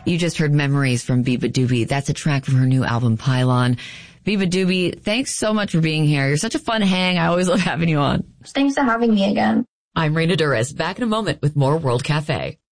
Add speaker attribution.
Speaker 1: You just heard Memories from Biba Doobie. That's a track from her new album, Pylon. Biba Doobie, thanks so much for being here. You're such a fun hang. I always love having you on.
Speaker 2: Thanks for having me again.
Speaker 1: I'm Raina Durres, back in a moment with more World Cafe.